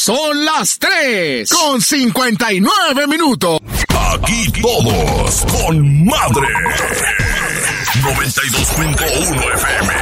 Son las 3:59. Aquí todos con madre. 92.1 FM.